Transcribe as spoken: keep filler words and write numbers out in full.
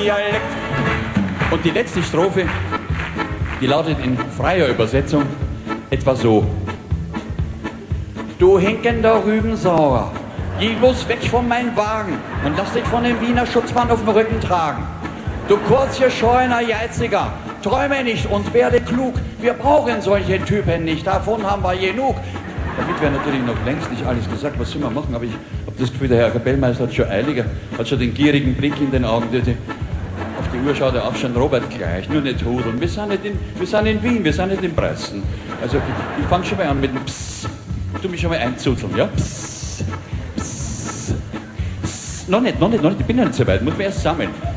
Dialekt. Und die letzte Strophe, die lautet in freier Übersetzung etwa so. Du hinkender Rübensauer, geh bloß weg von meinem Wagen und lass dich von dem Wiener Schutzmann auf dem Rücken tragen. Du kurzgescheuener Geiziger, träume nicht und werde klug. Wir brauchen solche Typen nicht, davon haben wir genug. Damit wäre natürlich noch längst nicht alles gesagt, was soll man machen, aber ich habe das Gefühl, der Herr Kapellmeister hat schon eiliger, hat schon den gierigen Blick in den Augen. Die, die, auf die Uhr schaut er auch schon Robert gleich, nur nicht hudeln. Wir sind nicht in, wir sind in Wien, wir sind nicht in Pressen. Also ich, ich fange schon mal an mit dem Psst. Du mich schon mal einzuzeln, ja? Psst, psst, psst. Noch nicht, noch nicht, noch nicht, ich bin noch nicht so weit, muss man erst sammeln.